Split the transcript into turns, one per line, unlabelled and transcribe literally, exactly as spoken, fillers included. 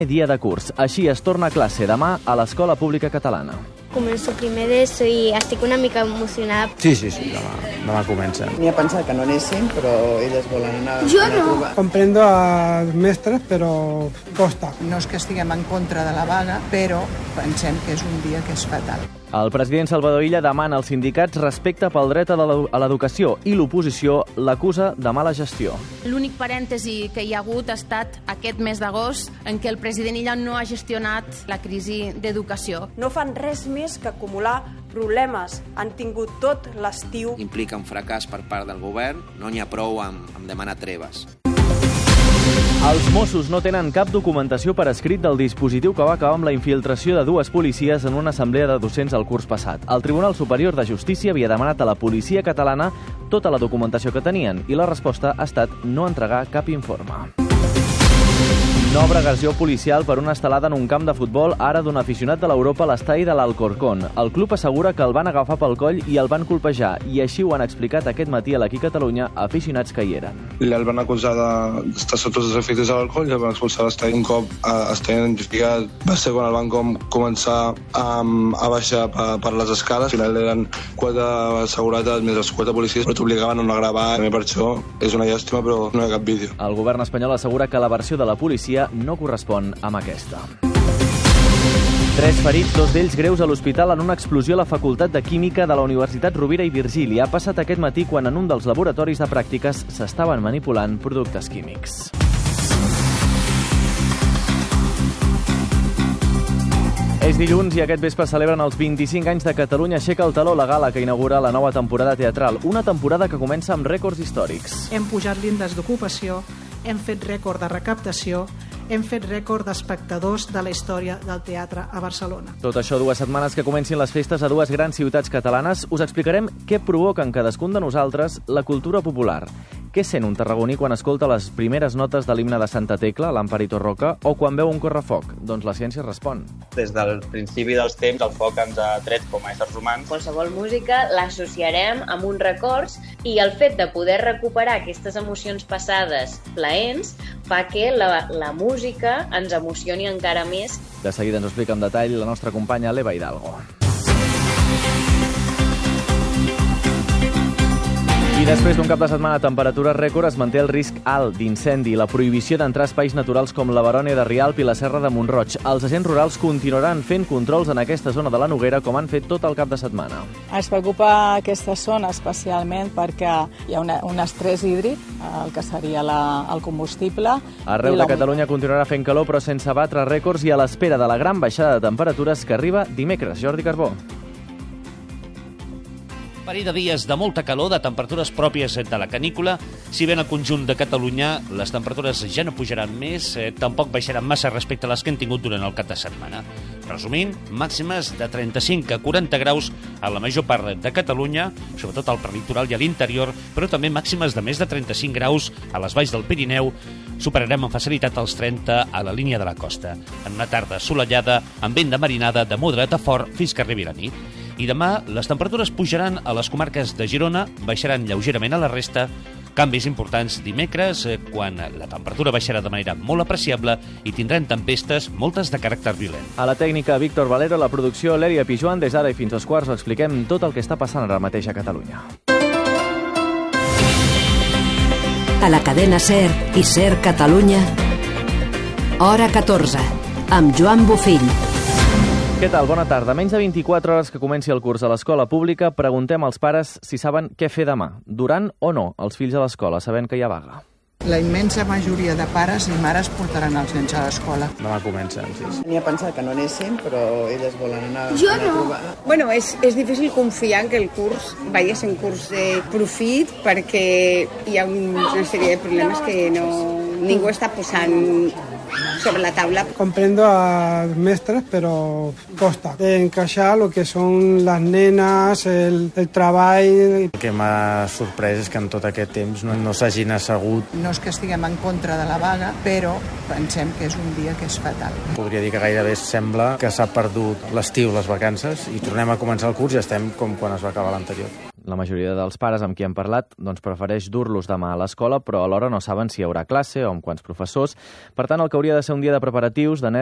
Dia de curs. Així es torna a classe demà a l'Escola Pública Catalana.
Començo primer d'ESO i estic una mica emocionada.
Sí, sí, sí, demà, demà comença.
M'hi ha pensat que no anessin, però elles volen anar,
Jo
anar
no.
a provar.
Comprendo a los mestres, però costa.
No és que estiguem en contra de la vaga, però pensem que és un dia que és fatal.
El president Salvador Illa demana als sindicats respecte pel dret a l'educació i l'oposició l'acusa de mala gestió.
L'únic parèntesi que hi ha hagut ha estat aquest mes d'agost en què el president Illa no ha gestionat la crisi d'educació.
No fan res més que acumular problemes. Han tingut tot l'estiu.
Implica un fracàs per part del govern, no n'hi ha prou amb, amb demanar treves.
Els Mossos no tenen cap documentació per escrit del dispositiu que va acabar amb la infiltració de dues policies en una assemblea de docents el curs passat. El Tribunal Superior de Justícia havia demanat a la policia catalana tota la documentació que tenien i la resposta ha estat no entregar cap informe. Nova agressió policial per una estelada en un camp de futbol ara d'un aficionat de l'Europa a l'estadi de l'Alcorcón. El club assegura que el van agafar pel coll i el van colpejar, i així ho han explicat aquest matí a l'Equí Catalunya aficionats que hi eren.
El van acusar d'estar sota els efectes de l'alcohol i el van expulsar a l'estadi. Un cop està identificat va ser quan el van com començar a, a baixar per, per les escales. Al final eren quatre seguretats més els quatre policies, però t'obligaven a no gravar. També per això és una llàstima, però no hi ha cap vídeo.
El govern espanyol assegura que la versió de la policia no correspon amb aquesta. Tres ferits, dos d'ells greus a l'hospital en una explosió a la Facultat de Química de la Universitat Rovira i Virgili. Ha passat aquest matí quan en un dels laboratoris de pràctiques s'estaven manipulant productes químics. És dilluns i aquest vespre celebren els vint-i-cinc anys de Catalunya Aixeca el Taló, la gala que inaugura la nova temporada teatral. Una temporada que comença amb rècords històrics.
Hem pujat l'índex d'ocupació, hem fet rècord de recaptació, hem fet rècord d'espectadors de la història del teatre a Barcelona.
Tot això dues setmanes que comencin les festes a dues grans ciutats catalanes. Us explicarem què provoca en cadascun de nosaltres la cultura popular. Què sent un tarragoní quan escolta les primeres notes de l'himne de Santa Tecla, l'Amparito Roca, o quan veu un correfoc? Doncs la ciència respon.
Des del principi dels temps, el foc ens ha tret com a éssers humans.
Qualsevol música l'associarem amb uns records i el fet de poder recuperar aquestes emocions passades plaents fa que la, la música ens emocioni encara més.
De seguida ens ho explica en detall la nostra companya l'Eva Hidalgo. I després d'un cap de setmana a temperatura rècord es manté el risc alt d'incendi, la prohibició d'entrar a espais naturals com la Barònia de Rialp i la Serra de Mont-roig. Els agents rurals continuaran fent controls en aquesta zona de la Noguera com han fet tot el cap de setmana.
Ens preocupa aquesta zona especialment perquè hi ha una, un estrès hídric, el que seria la, el combustible.
Arreu de Catalunya continuarà fent calor però sense batre rècords i a l'espera de la gran baixada de temperatures que arriba dimecres. Jordi Carbó.
Parell de dies de molta calor, de temperatures pròpies de la canícula. Si bé en el conjunt de Catalunya les temperatures ja no pujaran més, eh, tampoc baixaran massa respecte a les que hem tingut durant el cap de setmana. Resumint, màximes de trenta-cinc a quaranta graus a la major part de Catalunya, sobretot al prelitoral i a l'interior, però també màximes de més de trenta-cinc graus a les valls del Pirineu. Superarem amb facilitat els trenta a la línia de la costa. En una tarda assolellada, amb vent de marinada de moderat a fort fins que arribi la nit. I demà les temperatures pujaran a les comarques de Girona, baixaran lleugerament a la resta. Canvis importants dimecres, quan la temperatura baixarà de manera molt apreciable i tindran tempestes, moltes de caràcter violent.
A la tècnica, Víctor Valero, la producció, Lèria Pijuan. Des d'ara i fins als quarts ho expliquem tot el que està passant ara mateix a Catalunya.
A la cadena SER i SER Catalunya, hora catorze, amb Joan Bofill.
Què tal? Bona tarda. Menys de vint-i-quatre hores que comenci el curs a l'escola pública, preguntem als pares si saben què fer demà, durant o no els fills a l'escola, sabent que hi ha vaga.
La immensa majoria de pares i mares portaran els nens a l'escola.
Demà comença, sí.
M'hi ha pensat que no anessin, però elles volen anar,
jo
anar
no.
a provar.
Bueno, és, és difícil confiar en que el curs vagi a ser un curs de profit perquè hi ha una sèrie de problemes que no, ningú està posant sobre la taula.
Comprendo a los mestres, pero costa de encaixar lo que son las nenas, el, el treball.
El que m'ha sorprès és que en tot aquest temps no, no s'hagin assegut.
No és que estiguem en contra de la vaga, però pensem que és un dia que és fatal.
Podria dir que gairebé sembla que s'ha perdut l'estiu, les vacances, i tornem a començar el curs i estem com quan es va acabar l'anterior.
La majoria dels pares amb qui hem parlat doncs, prefereix dur-los demà a l'escola, però alhora no saben si hi haurà classe o amb quants professors. Per tant, el que hauria de ser un dia de preparatius, de